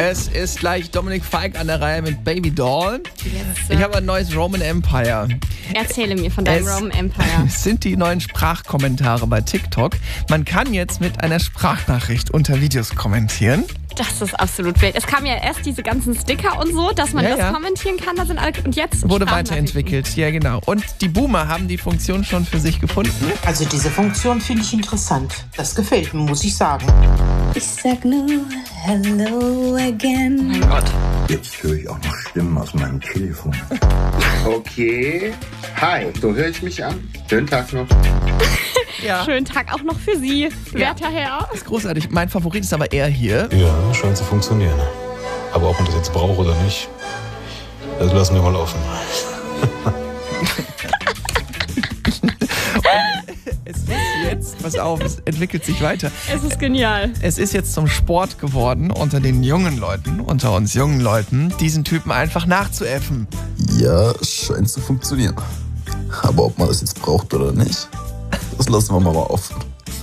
Es ist gleich Dominik Feick an der Reihe mit Baby Doll. Ich habe ein neues Roman Empire. Erzähle mir von deinem Roman Empire. Es sind die neuen Sprachkommentare bei TikTok. Man kann jetzt mit einer Sprachnachricht unter Videos kommentieren. Das ist absolut wild. Es kamen ja erst diese ganzen Sticker und so, dass man das kommentieren kann. Das sind alle, und jetzt wurde weiterentwickelt. Ja, genau. Und die Boomer haben die Funktion schon für sich gefunden. Also diese Funktion finde ich interessant. Das gefällt mir, muss ich sagen. Ich sag nur hello again. Mein Gott. Jetzt höre ich auch noch Stimmen aus meinem Telefon. Okay. Hi, so höre ich mich an. Schönen Tag noch. Ja. Schönen Tag auch noch für Sie, werter Herr. Das ist großartig. Mein Favorit ist aber eher hier. Ja, scheint zu funktionieren. Aber ob man das jetzt braucht oder nicht, das lassen wir mal offen. Es ist jetzt, pass auf, es entwickelt sich weiter. Es ist genial. Es ist jetzt zum Sport geworden unter den jungen Leuten, unter uns jungen Leuten, diesen Typen einfach nachzuäffen. Ja, es scheint zu funktionieren. Aber ob man das jetzt braucht oder nicht, das lassen wir mal offen.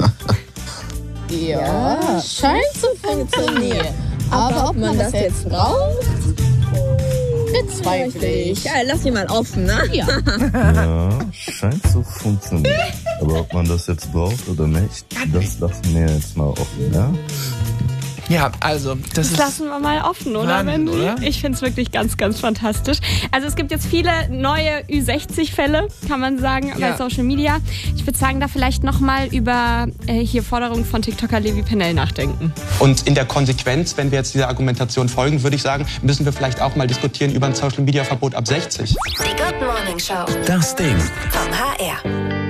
Ja, scheint zu funktionieren. Aber ob man das jetzt braucht, bezweifle ich. Ja, lass ihn mal offen, ne? Ja. Ja, scheint zu funktionieren. Aber ob man das jetzt braucht oder nicht, das lassen wir jetzt mal offen, ja? Ja, also, das ist lassen wir mal offen, oder, Wahnsinn, Wendy? oder? Ich finde es wirklich ganz, ganz fantastisch. Also es gibt jetzt viele neue Ü60-Fälle, kann man sagen, bei Social Media. Ich würde sagen, da vielleicht nochmal über hier Forderungen von TikToker Levi Pennell nachdenken. Und in der Konsequenz, wenn wir jetzt dieser Argumentation folgen, würde ich sagen, müssen wir vielleicht auch mal diskutieren über ein Social-Media-Verbot ab 60. Die Good Morning Show. Das Ding. Vom HR.